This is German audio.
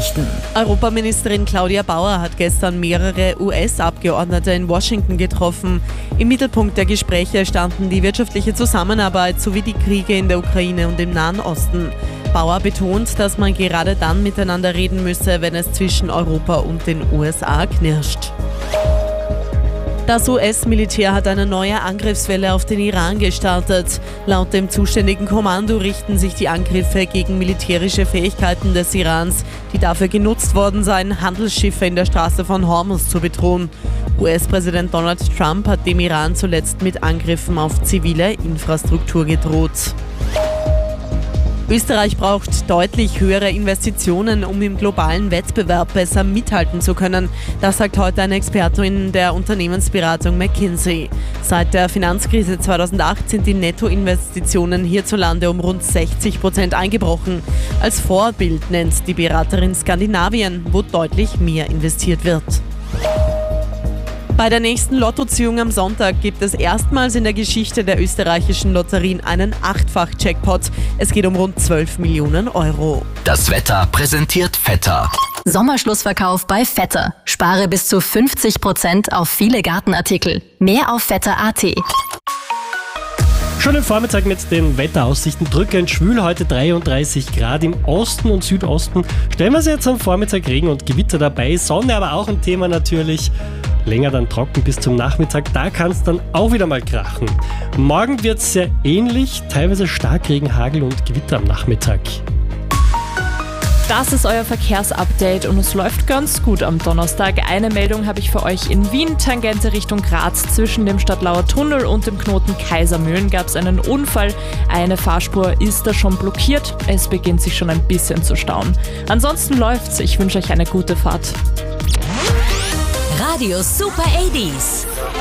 Nachrichten. Europaministerin Claudia Bauer hat gestern mehrere US-Abgeordnete in Washington getroffen. Im Mittelpunkt der Gespräche standen die wirtschaftliche Zusammenarbeit sowie die Kriege in der Ukraine und im Nahen Osten. Bauer betont, dass man gerade dann miteinander reden müsse, wenn es zwischen Europa und den USA knirscht. Das US-Militär hat eine neue Angriffswelle auf den Iran gestartet. Laut dem zuständigen Kommando richten sich die Angriffe gegen militärische Fähigkeiten des Irans, die dafür genutzt worden seien, Handelsschiffe in der Straße von Hormuz zu bedrohen. US-Präsident Donald Trump hat dem Iran zuletzt mit Angriffen auf zivile Infrastruktur gedroht. Österreich braucht deutlich höhere Investitionen, um im globalen Wettbewerb besser mithalten zu können. Das sagt heute eine Expertin der Unternehmensberatung McKinsey. Seit der Finanzkrise 2008 sind die Nettoinvestitionen hierzulande um rund 60% eingebrochen. Als Vorbild nennt die Beraterin Skandinavien, wo deutlich mehr investiert wird. Bei der nächsten Lottoziehung am Sonntag gibt es erstmals in der Geschichte der österreichischen Lotterien einen 8-fach-Jackpot. Es geht um rund 12 Millionen Euro. Das Wetter präsentiert Vetter. Sommerschlussverkauf bei Vetter. Spare bis zu 50% auf viele Gartenartikel. Mehr auf vetter.at. Schönen Vormittag mit den Wetteraussichten. Drückend schwül, heute 33 Grad im Osten und Südosten. Stellen wir uns jetzt am Vormittag Regen und Gewitter dabei. Sonne aber auch ein Thema natürlich. Länger dann trocken bis zum Nachmittag. Da kann es dann auch wieder mal krachen. Morgen wird es sehr ähnlich. Teilweise Starkregen, Hagel und Gewitter am Nachmittag. Das ist euer Verkehrsupdate und es läuft ganz gut am Donnerstag. Eine Meldung habe ich für euch in Wien, Tangente Richtung Graz. Zwischen dem Stadtlauer Tunnel und dem Knoten Kaisermühlen gab es einen Unfall. Eine Fahrspur ist da schon blockiert. Es beginnt sich schon ein bisschen zu stauen. Ansonsten läuft's. Ich wünsche euch eine gute Fahrt. Radio Super 80s.